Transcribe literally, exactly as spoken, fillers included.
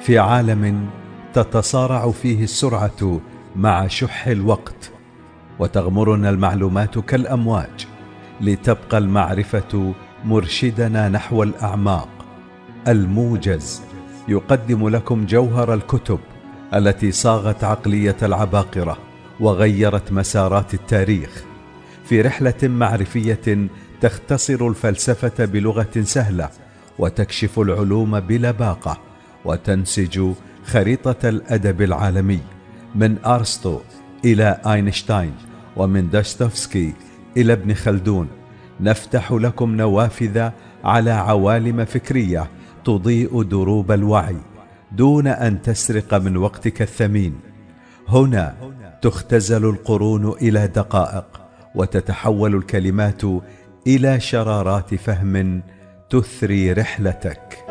في عالم تتصارع فيه السرعة مع شح الوقت، وتغمرنا المعلومات كالأمواج، لتبقى المعرفة مرشدنا نحو الأعماق. الموجز يقدم لكم جوهر الكتب التي صاغت عقلية العباقرة وغيرت مسارات التاريخ، في رحلة معرفية تختصر الفلسفة بلغة سهلة، وتكشف العلوم بلباقة، وتنسج خريطة الأدب العالمي من أرسطو إلى أينشتاين، ومن داستوفسكي إلى ابن خلدون. نفتح لكم نوافذ على عوالم فكرية تضيء دروب الوعي دون أن تسرق من وقتك الثمين. هنا تختزل القرون إلى دقائق، وتتحول الكلمات إلى شرارات فهم تثري رحلتك.